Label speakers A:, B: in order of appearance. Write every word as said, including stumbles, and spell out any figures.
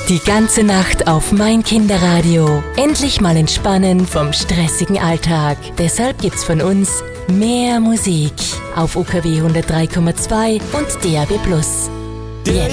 A: Die ganze Nacht auf Mein Kinderradio. Endlich mal entspannen vom stressigen Alltag. Deshalb gibt's von uns mehr Musik auf U K W hundertdrei Komma zwei und D A B plus.